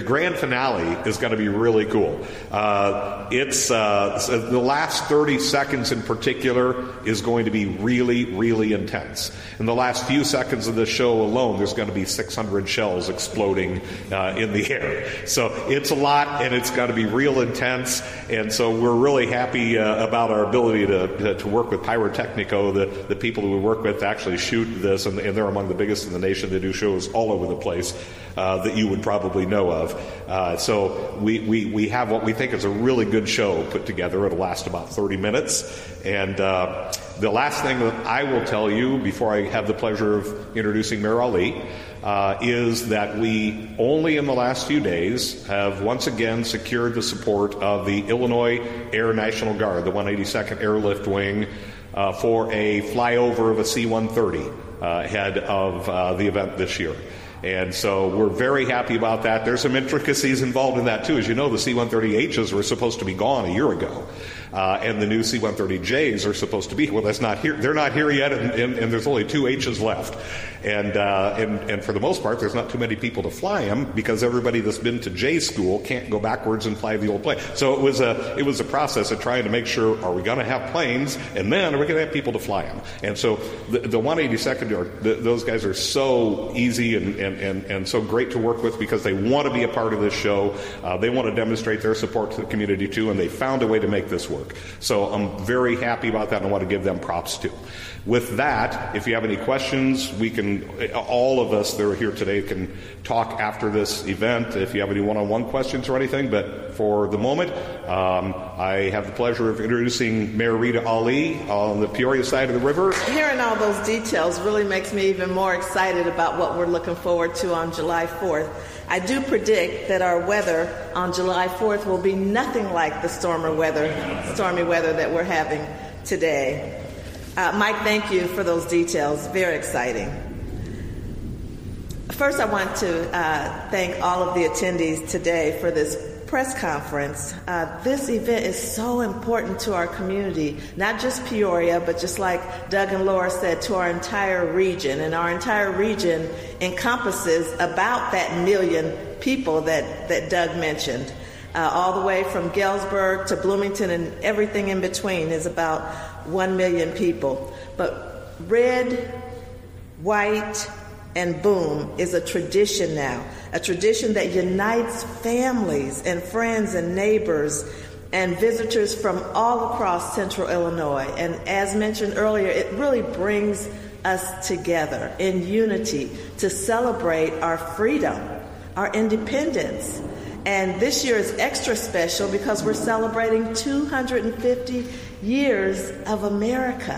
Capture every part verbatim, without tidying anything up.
The grand finale is going to be really cool. Uh, it's uh, the last thirty seconds in particular is going to be really, really intense. In the last few seconds of the show alone, there's going to be six hundred shells exploding uh, in the air. So it's a lot, and it's going to be real intense. And so we're really happy uh, about our ability to, to to work with Pyrotechnico, the the people who we work with to actually shoot this, and, and they're among the biggest in the nation. They do shows all over the place uh, that you would probably know of. Uh, so we, we, we have what we think is a really good show put together. It'll last about thirty minutes. And uh, the last thing that I will tell you before I have the pleasure of introducing Mayor Ali uh, is that we only in the last few days have once again secured the support of the Illinois Air National Guard, the one hundred eighty-second Airlift Wing, uh, for a flyover of a C one thirty uh, ahead of uh, the event this year. And so we're very happy about that. There's some intricacies involved in that, too. As you know, the C one thirty H's were supposed to be gone a year ago. Uh, and the new C one thirty J's are supposed to be, well, that's not here. They're not here yet, and, and, and there's only two H's left. And, uh, and and for the most part, there's not too many people to fly them because everybody that's been to J school can't go backwards and fly the old plane. So it was a it was a process of trying to make sure, are we going to have planes, and then are we going to have people to fly them? And so the, the one hundred eighty-second, are, the, those guys are so easy and, and, and, and so great to work with because they want to be a part of this show. Uh, they want to demonstrate their support to the community, too, and they found a way to make this work. So I'm very happy about that, and I want to give them props, too. With that, if you have any questions, we can, all of us that are here today can talk after this event if you have any one-on-one questions or anything. But for the moment, um, I have the pleasure of introducing Mayor Rita Ali on the Peoria side of the river. Hearing all those details really makes me even more excited about what we're looking forward to on July fourth. I do predict that our weather on July fourth will be nothing like the stormy weather, stormy weather that we're having today. Uh, Mike, thank you for those details. Very exciting. First, I want to uh, thank all of the attendees today for this press conference. Uh, this event is so important to our community, not just Peoria, but just like Doug and Laura said, to our entire region. And our entire region encompasses about that million people that, that Doug mentioned. Uh, all the way from Galesburg to Bloomington and everything in between is about one million people. But red, white, and boom is a tradition now, a tradition that unites families and friends and neighbors and visitors from all across central Illinois. And as mentioned earlier, it really brings us together in unity to celebrate our freedom, our independence. And this year is extra special because we're celebrating two hundred fifty years of America,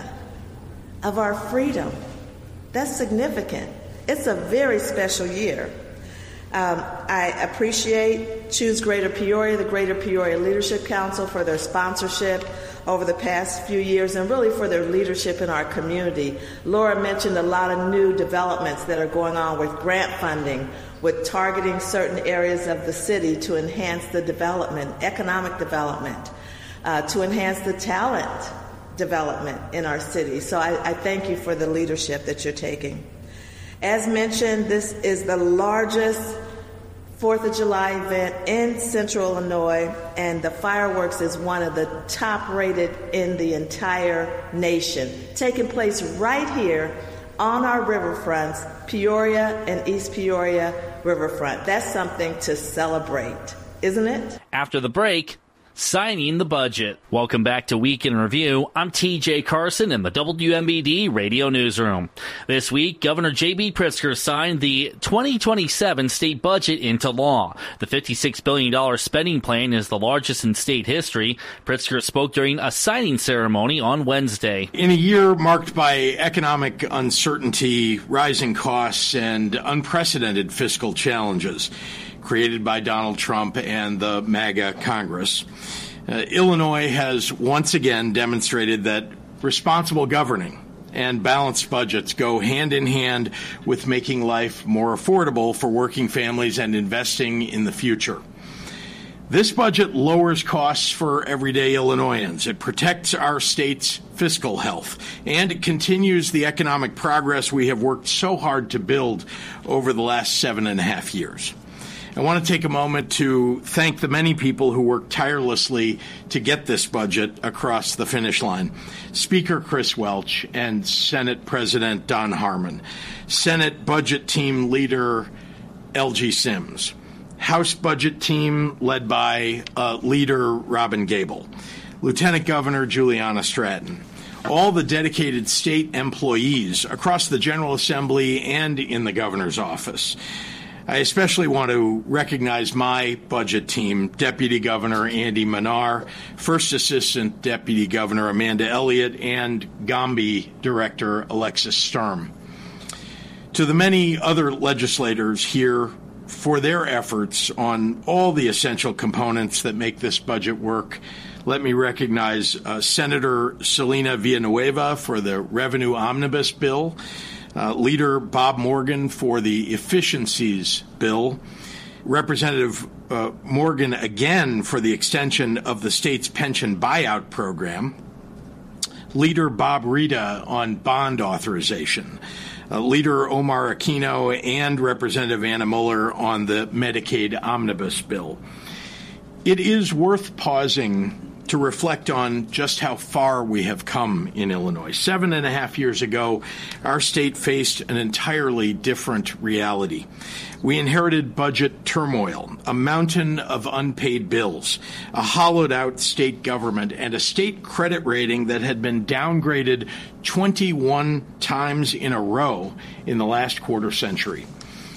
of our freedom. That's significant. It's a very special year. Um, I appreciate Choose Greater Peoria, the Greater Peoria Leadership Council, for their sponsorship over the past few years and really for their leadership in our community. Laura mentioned a lot of new developments that are going on with grant funding, with targeting certain areas of the city to enhance the development, economic development, uh, to enhance the talent development in our city. So I, I thank you for the leadership that you're taking. As mentioned, this is the largest Fourth of July event in Central Illinois, and the fireworks is one of the top rated in the entire nation, taking place right here on our riverfronts, Peoria and East Peoria riverfront. That's something to celebrate, isn't it? After the break, signing the budget. Welcome back to Week in Review. I'm T J Carson in the W M B D Radio Newsroom. This week, Governor J B Pritzker signed the twenty twenty-seven state budget into law. The fifty-six billion dollars spending plan is the largest in state history. Pritzker spoke during a signing ceremony on Wednesday. In a year marked by economic uncertainty, rising costs, and unprecedented fiscal challenges created by Donald Trump and the MAGA Congress, uh, Illinois has once again demonstrated that responsible governing and balanced budgets go hand in hand with making life more affordable for working families and investing in the future. This budget lowers costs for everyday Illinoisans. It protects our state's fiscal health, and it continues the economic progress we have worked so hard to build over the last seven and a half years. I want to take a moment to thank the many people who worked tirelessly to get this budget across the finish line. Speaker Chris Welch and Senate President Don Harmon, Senate Budget Team Leader L G Sims, House Budget Team led by uh, Leader Robin Gable, Lieutenant Governor Juliana Stratton, all the dedicated state employees across the General Assembly and in the governor's office. I especially want to recognize my budget team, Deputy Governor Andy Manar, First Assistant Deputy Governor Amanda Elliott, and Gombe Director Alexis Sturm. To the many other legislators here for their efforts on all the essential components that make this budget work, let me recognize uh, Senator Selena Villanueva for the Revenue Omnibus Bill, Uh, Leader Bob Morgan for the Efficiencies Bill, Representative uh, Morgan again for the extension of the state's pension buyout program, Leader Bob Rita on bond authorization, uh, Leader Omar Aquino and Representative Anna Mueller on the Medicaid Omnibus Bill. It is worth pausing to reflect on just how far we have come in Illinois. Seven and a half years ago, our state faced an entirely different reality. We inherited budget turmoil, a mountain of unpaid bills, a hollowed-out state government, and a state credit rating that had been downgraded twenty-one times in a row in the last quarter century.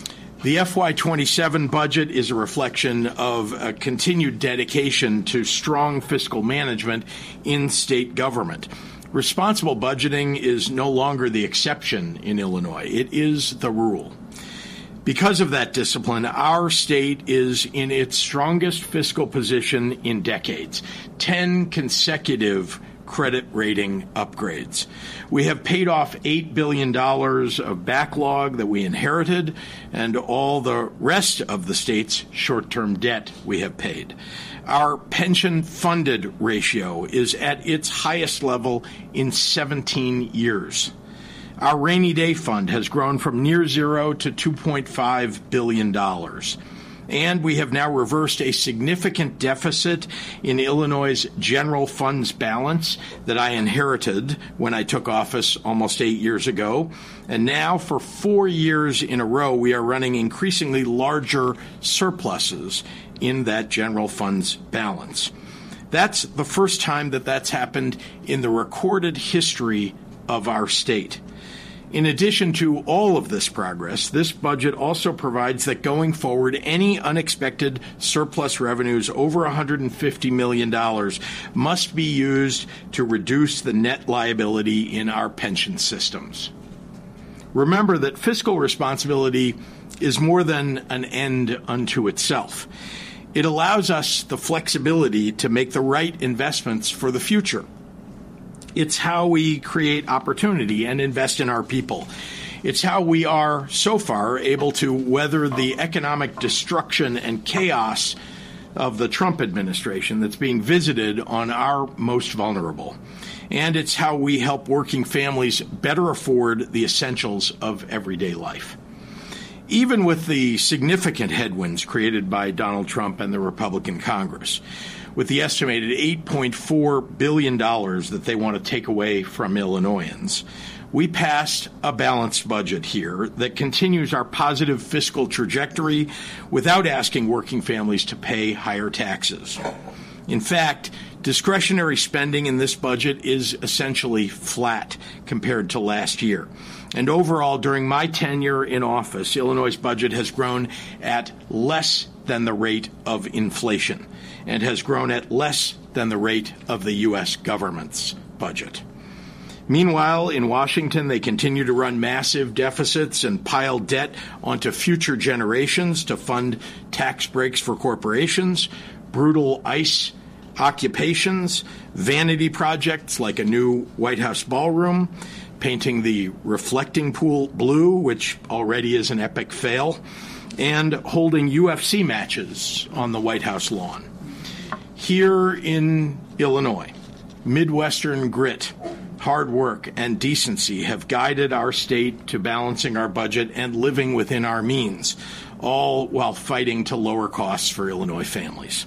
The F Y twenty-seven budget is a reflection of a continued dedication to strong fiscal management in state government. Responsible budgeting is no longer the exception in Illinois. It is the rule. Because of that discipline, our state is in its strongest fiscal position in decades. Ten consecutive credit rating upgrades. We have paid off eight billion dollars of backlog that we inherited and all the rest of the state's short-term debt we have paid. Our pension-funded ratio is at its highest level in seventeen years. Our rainy day fund has grown from near zero to two point five billion dollars. And we have now reversed a significant deficit in Illinois' general funds balance that I inherited when I took office almost eight years ago. And now, for four years in a row, we are running increasingly larger surpluses in that general funds balance. That's the first time that that's happened in the recorded history of our state. In addition to all of this progress, this budget also provides that going forward, any unexpected surplus revenues over one hundred fifty million dollars must be used to reduce the net liability in our pension systems. Remember that fiscal responsibility is more than an end unto itself. It allows us the flexibility to make the right investments for the future. It's how we create opportunity and invest in our people. It's how we are, so far, able to weather the economic destruction and chaos of the Trump administration that's being visited on our most vulnerable. And it's how we help working families better afford the essentials of everyday life. Even with the significant headwinds created by Donald Trump and the Republican Congress, with the estimated eight point four billion dollars that they want to take away from Illinoisans, we passed a balanced budget here that continues our positive fiscal trajectory without asking working families to pay higher taxes. In fact, discretionary spending in this budget is essentially flat compared to last year. And overall, during my tenure in office, Illinois' budget has grown at less than the rate of inflation and has grown at less than the rate of the U S government's budget. Meanwhile, in Washington, they continue to run massive deficits and pile debt onto future generations to fund tax breaks for corporations, brutal ICE occupations, vanity projects like a new White House ballroom, painting the reflecting pool blue, which already is an epic fail, and holding U F C matches on the White House lawn. Here in Illinois, Midwestern grit, hard work, and decency have guided our state to balancing our budget and living within our means, all while fighting to lower costs for Illinois families.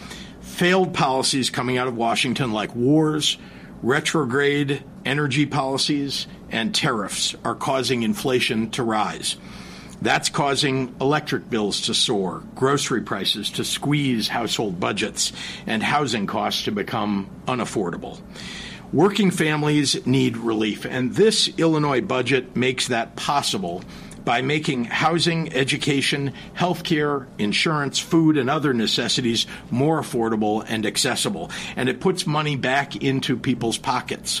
Failed policies coming out of Washington like wars, retrograde energy policies, and tariffs are causing inflation to rise. That's causing electric bills to soar, grocery prices to squeeze household budgets, and housing costs to become unaffordable. Working families need relief, and this Illinois budget makes that possible by making housing, education, health care, insurance, food, and other necessities more affordable and accessible. And it puts money back into people's pockets.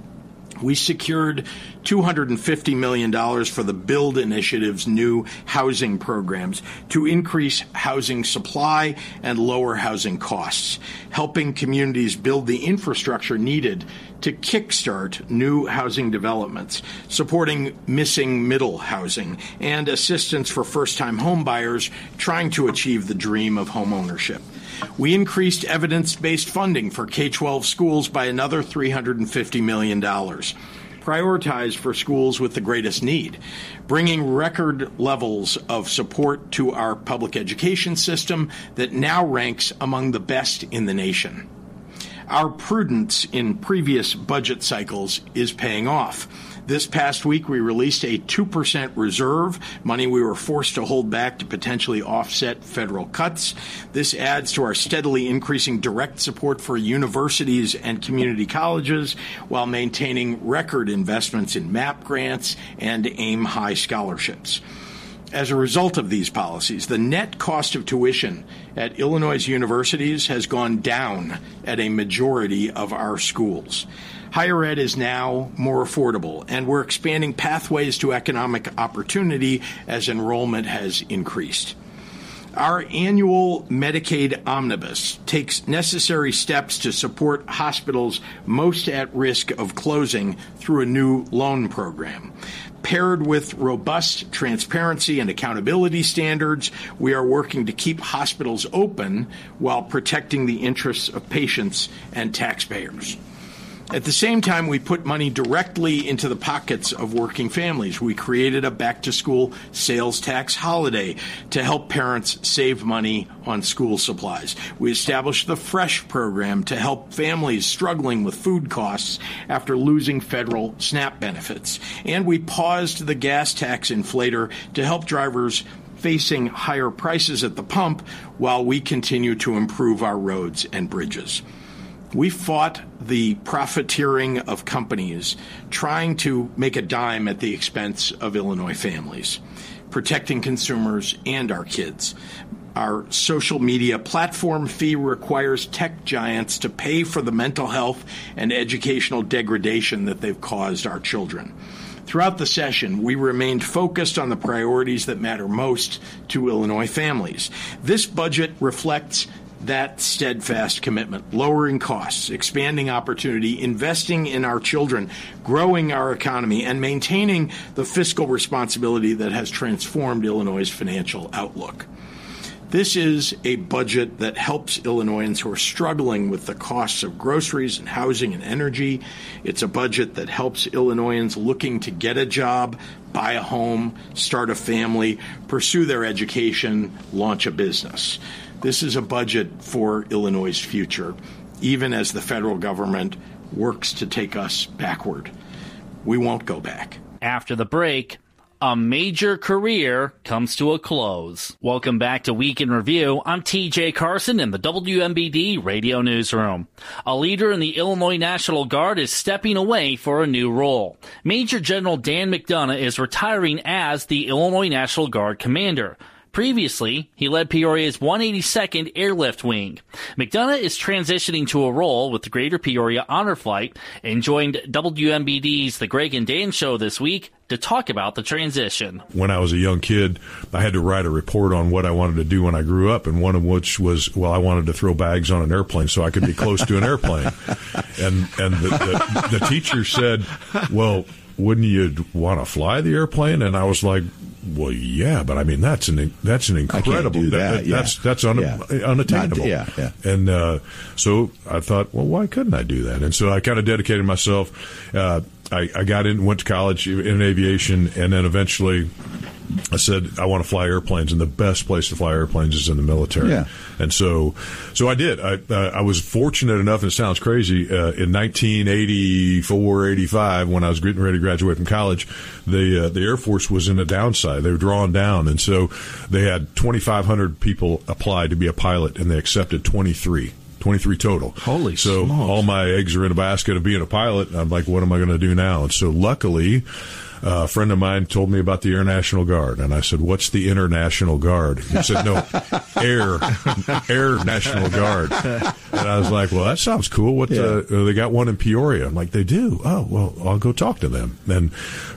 We secured two hundred fifty million dollars for the BUILD Initiative's new housing programs to increase housing supply and lower housing costs, helping communities build the infrastructure needed to kickstart new housing developments, supporting missing middle housing, and assistance for first-time homebuyers trying to achieve the dream of homeownership. We increased evidence-based funding for K twelve schools by another three hundred fifty million dollars, prioritized for schools with the greatest need, bringing record levels of support to our public education system that now ranks among the best in the nation. Our prudence in previous budget cycles is paying off. This past week, we released a two percent reserve, money we were forced to hold back to potentially offset federal cuts. This adds to our steadily increasing direct support for universities and community colleges while maintaining record investments in MAP grants and AIM High scholarships. As a result of these policies, the net cost of tuition at Illinois' universities has gone down at a majority of our schools. Higher ed is now more affordable, and we're expanding pathways to economic opportunity as enrollment has increased. Our annual Medicaid omnibus takes necessary steps to support hospitals most at risk of closing through a new loan program. Paired with robust transparency and accountability standards, we are working to keep hospitals open while protecting the interests of patients and taxpayers. At the same time, we put money directly into the pockets of working families. We created a back-to-school sales tax holiday to help parents save money on school supplies. We established the FRESH program to help families struggling with food costs after losing federal SNAP benefits. And we paused the gas tax inflator to help drivers facing higher prices at the pump while we continue to improve our roads and bridges. We fought the profiteering of companies trying to make a dime at the expense of Illinois families, protecting consumers and our kids. Our social media platform fee requires tech giants to pay for the mental health and educational degradation that they've caused our children. Throughout the session, we remained focused on the priorities that matter most to Illinois families. This budget reflects that steadfast commitment, lowering costs, expanding opportunity, investing in our children, growing our economy, and maintaining the fiscal responsibility that has transformed Illinois' financial outlook. This is a budget that helps Illinoisans who are struggling with the costs of groceries and housing and energy. It's a budget that helps Illinoisans looking to get a job, buy a home, start a family, pursue their education, launch a business. This is a budget for Illinois' future, even as the federal government works to take us backward. We won't go back. After the break, a major career comes to a close. Welcome back to Week in Review. I'm T J Carson in the W M B D Radio Newsroom. A leader in the Illinois National Guard is stepping away for a new role. Major General Dan McDonough is retiring as the Illinois National Guard commander. Previously, he led Peoria's one hundred eighty-second Airlift Wing. McDonough is transitioning to a role with the Greater Peoria Honor Flight and joined W M B D's The Greg and Dan Show this week to talk about the transition. When I was a young kid, I had to write a report on what I wanted to do when I grew up, and one of which was, well, I wanted to throw bags on an airplane so I could be close to an airplane. And and the, the, the teacher said, well, wouldn't you want to fly the airplane? And I was like, well, yeah, but I mean, that's an that's an incredible. I can't do that. that, yeah. That's that's un, yeah. unattainable. Not, yeah, yeah. And uh, so I thought, well, why couldn't I do that? And so I kind of dedicated myself. Uh, I, I got in, went to college in aviation, and then eventually I said, I want to fly airplanes, and the best place to fly airplanes is in the military. Yeah. And so, so I did. I, uh, I was fortunate enough, and it sounds crazy, uh, in nineteen eighty-four, eighty-five, when I was getting ready to graduate from college, the, uh, the Air Force was in a downside. They were drawing down. And so they had twenty-five hundred people apply to be a pilot, and they accepted twenty-three. twenty-three total. Holy So smokes. all my eggs are in a basket of being a pilot. And I'm like, what am I going to do now? And so luckily, uh, a friend of mine told me about the Air National Guard. And I said, what's the International Guard? He said, no, Air, Air National Guard. And I was like, well, that sounds cool. What, Yeah. uh, they got one in Peoria. I'm like, they do? Oh, well, I'll go talk to them. And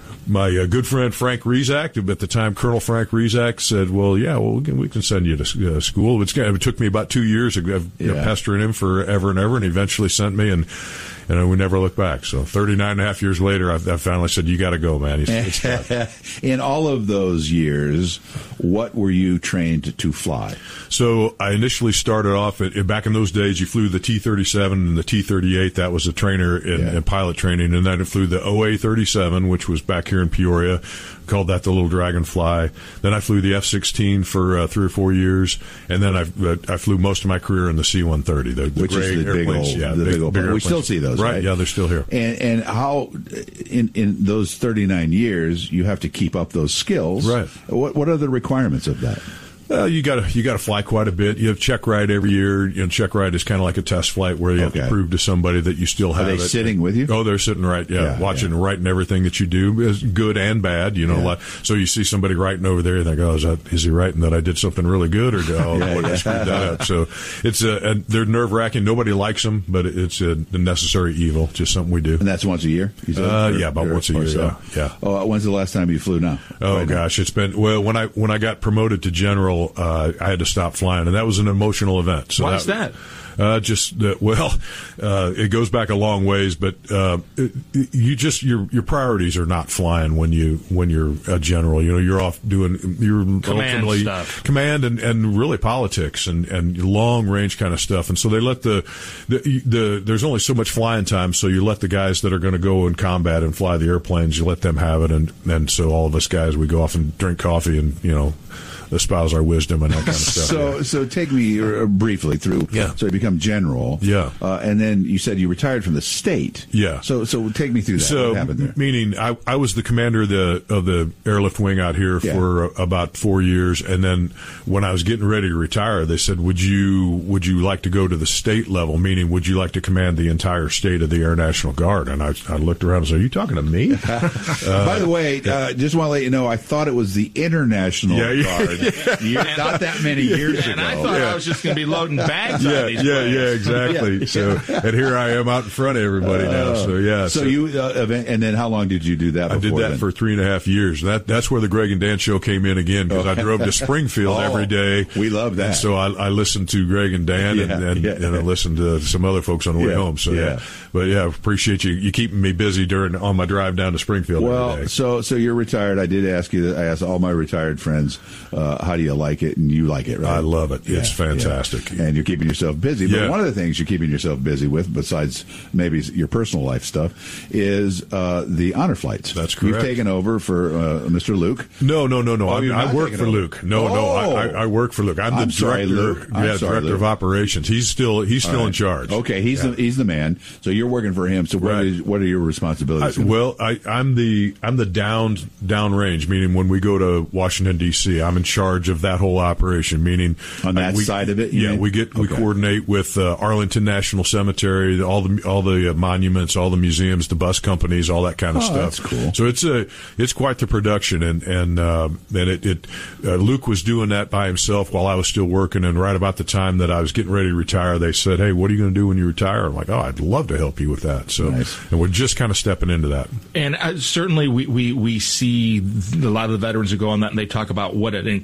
my uh, good friend Frank Rizak, at the time Colonel Frank Rizak, said, well, yeah, well, we can, we can send you to uh, school. It's, it took me about two years of you know, Yeah. pestering him forever and ever, and he eventually sent me, and and we never looked back. So thirty-nine and a half years later, I, I finally said, you got to go, man. He said, it's time. In all of those years, what were you trained to fly? So I initially started off at, back in those days. You flew the T thirty-seven and the T thirty-eight. That was a trainer in, Yeah. in pilot training, and then I flew the O A thirty-seven, which was back here in Peoria. Called that the Little Dragonfly. Then I flew the F sixteen for uh, three or four years, and then I uh, I flew most of my career in the C one thirty, the, the Which gray is the big airplanes. old, yeah, the big, big old. big We airplanes. still see those, right? Yeah, they're still here. And and how in in those thirty-nine years you have to keep up those skills, Right. What what are the requirements of that? Uh, you got to you got to fly quite a bit. You have check ride every year. You know, check ride is kind of like a test flight where you have Okay. to prove to somebody that you still have Are they it. sitting with you? Oh, they're sitting right, yeah, Yeah, watching yeah. and writing everything that you do, is good and bad. You know, Yeah. a lot. So you see somebody writing over there, and they go, "Is that is he writing that I did something really good, or oh, Yeah, what, I yeah. screwed that up?" So it's a, and they're nerve wracking. Nobody likes them, but it's a, a necessary evil. Just something we do. And that's once a year. You said? Uh, Or- yeah, about or- once a or year, so? yeah, yeah. Oh, when's the last time you flew now? Oh Right now? gosh, it's been well. When I when I got promoted to general, uh, I had to stop flying, and that was an emotional event. So Why is that? Uh, just uh, well, uh, it goes back a long ways, but uh, it, you just your your priorities are not flying when you when you're a general. You know, you're off doing you're ultimately stuff. command and, and really politics and, and long range kind of stuff. And so they let the, the the there's only so much flying time, so you let the guys that are going to go in combat and fly the airplanes, you let them have it, and and so all of us guys we go off and drink coffee and you know. espouse our wisdom and that kind of stuff. So, yeah. so take me uh, briefly through. Yeah. So you become general. Yeah. Uh, and then you said you retired from the state. Yeah. So, so take me through that. So, what happened there? meaning I, I was the commander of the of the airlift wing out here Yeah. for uh, about four years, and then when I was getting ready to retire, they said, "Would you would you like to go to the state level? Meaning, would you like to command the entire state of the Air National Guard?" And I, I looked around and said, "Are you talking to me?" uh, By the way, uh, just want to let you know, I thought it was the International Yeah, yeah, Guard. Year- Not that many years And ago. I thought I was just going to be loading bags yeah, on these yeah, planes. yeah, exactly. So, and here I am out in front of everybody now. So, yeah. So, you, uh, event- and then how long did you do that? I did before that then? for three and a half years. That that's where the Greg and Dan show came in again because I drove to Springfield Oh, every day. we love that. And so I, I listened to Greg and Dan, and, Yeah, and, yeah. and I listened to some other folks on the way Yeah, home. So yeah. yeah. but yeah, appreciate you you keeping me busy during on my drive down to Springfield every Well, day. so so you're retired. I did ask you. I asked all my retired friends, uh, "How do you like it?" And you like it, right? I love it. It's Yeah, fantastic. yeah. And you're keeping yourself busy. But Yeah. one of the things you're keeping yourself busy with, besides maybe your personal life stuff, is uh, the honor flights. That's You've correct. taken over for uh, Mister Luke. No, no, no, no. Oh, I, you're I not work taking for over. Luke. No, no. Oh. I, I, I work for Luke. I'm the I'm sorry, director. Luke. I'm yeah, sorry, director Luke. of operations. He's still he's still All in right. charge. Okay, he's Yeah. the he's the man. So you're working for him. So what, Right. is, what are your I, responsibilities? well, I, I'm the I'm the down down range, meaning when we go to Washington D C, I'm in charge of that whole operation. Meaning On that we, side of it, you yeah, mean? we get we Okay. coordinate with uh, Arlington National Cemetery, all the all the uh, monuments, all the museums, the bus companies, all that kind of Oh, stuff. that's cool. So it's a it's quite the production, and and uh, and it, it uh, Luke was doing that by himself while I was still working, and right about the time that I was getting ready to retire, they said, "Hey, what are you going to do when you retire?" I'm like, "Oh, I'd love to help you with that." So, Nice. and we're just kind of stepping into that. And uh, certainly, we, we, we see a lot of the veterans who go on that, and they talk about what an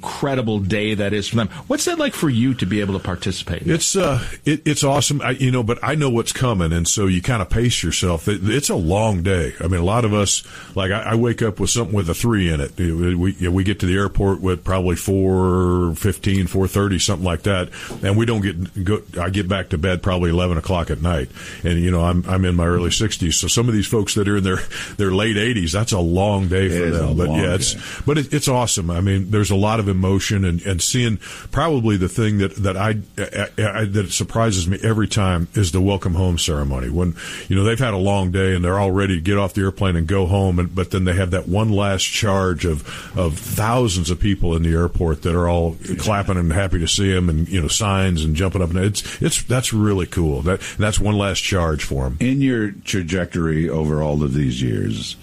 incredible day that is for them. What's that like for you to be able to participate? It's uh, it, it's awesome, I, you know. But I know what's coming, and so you kind of pace yourself. It, it's a long day. I mean, a lot of us, like I, I wake up with something with a three in it. We we get to the airport with probably four fifteen, four thirty, something like that, and we don't get go. I get back to bed probably eleven o'clock at night, and you know I'm I'm in my early sixties, so some of these folks that are in their their late eighties, that's a long day for it them. But yeah, day. it's but it, it's awesome. I mean, there's a lot of emotion, and, and seeing probably the thing that that I, I, I that surprises me every time is the welcome home ceremony. When you know they've had a long day and they're all ready to get off the airplane and go home, and but then they have that one last charge of of thousands of people in the airport that are all yeah. clapping and happy to see them, and you know signs and jumping up, and it's it's that's really cool. That that's one last charge for them. In your trajectory over all of these years,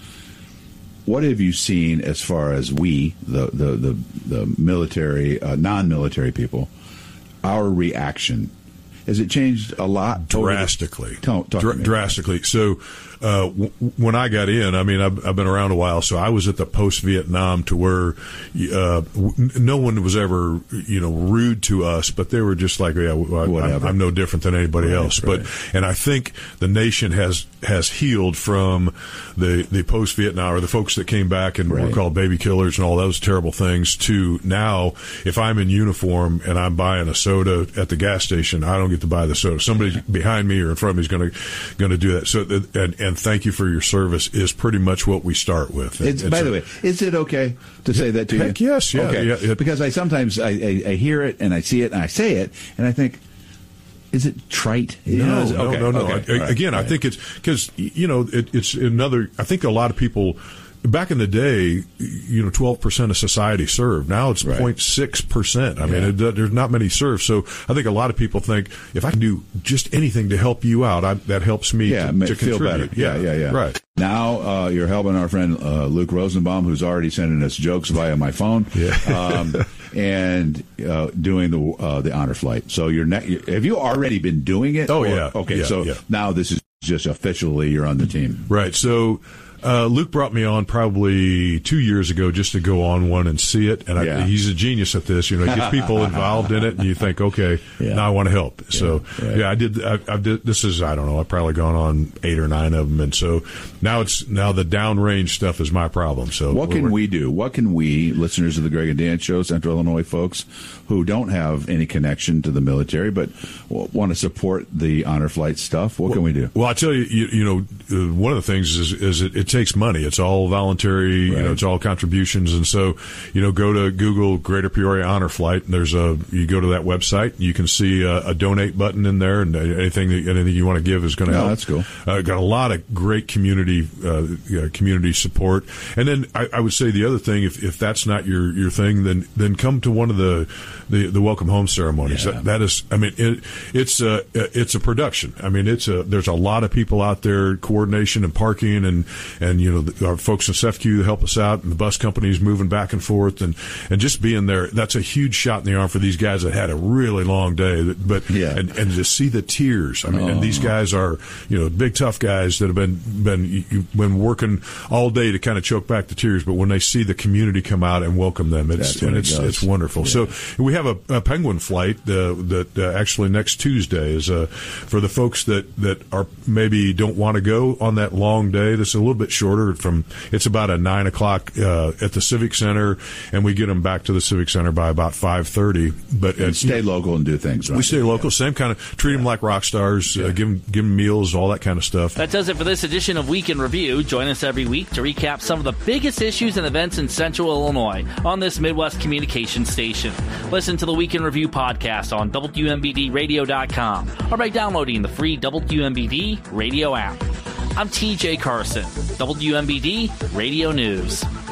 what have you seen as far as we, the the the, the military, uh, non-military people, our reaction? Has it changed a lot? Drastically. Talk, talk Dr- drastically. So uh, w- when I got in, I mean, I've, I've been around a while, so I was at the post-Vietnam to where uh, w- no one was ever, you know, rude to us, but they were just like, yeah, well, I'm, I'm no different than anybody right, else. Right. But and I think the nation has has healed from the, the post-Vietnam, or the folks that came back and right. were called baby killers and all those terrible things, to now, if I'm in uniform and I'm buying a soda at the gas station, I don't get to buy the soda. Somebody behind me or in front of me is going to going to do that. So, and, and thank you for your service is pretty much what we start with. It's, it's by a, the way, is it okay to say that to heck you? Yes, yeah, okay. yeah it, because I sometimes I, I, I hear it and I see it and I say it and I think, is it trite? No, you know, no, okay, no, no. Okay, I, right, again, right. I think it's because you know it, it's another. I think a lot of people. Back in the day, you know, twelve percent of society served. Now it's right. zero point six percent. I yeah. mean, it, there's not many served. So I think a lot of people think, if I can do just anything to help you out, I, that helps me yeah, to, to feel contribute. better. Yeah, yeah, yeah. Right. Now uh, you're helping our friend uh, Luke Rosenbaum, who's already sending us jokes via my phone, yeah. um, and uh, doing the uh, the honor flight. So you're ne- have you already been doing it? Oh, or, yeah. Okay, yeah, so yeah. now this is just officially you're on the team. Right. So Uh, Luke brought me on probably two years ago just to go on one and see it, and I, yeah. he's a genius at this. You know, he gets people involved in it, and you think, okay, yeah. now I want to help. Yeah. So, right. yeah, I did. I, I did. This is I don't know. I've probably gone on eight or nine of them, and so now it's now the downrange stuff is my problem. So, what can we do? What can we, listeners of the Greg and Dan Show, Central Illinois folks who don't have any connection to the military but want to support the honor flight stuff? What well, can we do? Well, I tell you, you, you know, uh, one of the things is is it, it takes money. It's all voluntary. Right. You know, it's all contributions, and so you know, go to Google Greater Peoria Honor Flight, and there's a you go to that website, you can see a, a donate button in there, and anything that, anything you want to give is going to oh, help. That's cool. Uh, got a lot of great community uh, yeah, community support, and then I, I would say the other thing, if, if that's not your, your thing, then then come to one of the the, the welcome home ceremonies. Yeah. That, that is, I mean, it, it's a it's a production. I mean, it's a there's a lot of people out there, coordination and parking, and and you know. The, our folks in S E F C U help us out, and the bus companies moving back and forth, and, and just being there. That's a huge shot in the arm for these guys that had a really long day. But yeah. and, and to see the tears. I mean, oh. and these guys are you know big tough guys that have been been you, been working all day to kind of choke back the tears. But when they see the community come out and welcome them, it's and it's it it's wonderful. Yeah. So we have a, a Penguin flight uh, that uh, actually next Tuesday is uh, for the folks that that are maybe don't want to go on that long day. That's a little bit shorter. From it's about a nine o'clock uh, at the Civic Center, and we get them back to the Civic Center by about five thirty. But and stay local and do things. Right? We stay local, yeah. same kind of treat yeah. them like rock stars, yeah. uh, give them give them meals, all that kind of stuff. That does it for this edition of Week in Review. Join us every week to recap some of the biggest issues and events in Central Illinois on this Midwest communication station. Listen to the Week in Review podcast on W M B D radio dot com or by downloading the free W M B D radio app. I'm T J Carson, W M B D Radio News.